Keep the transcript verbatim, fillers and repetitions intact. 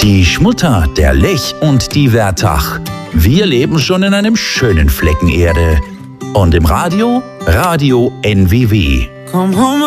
Die Schmutter, der Lech und die Wertach. Wir leben schon in einem schönen Flecken Erde. Und im Radio, Radio N W W. Komm home.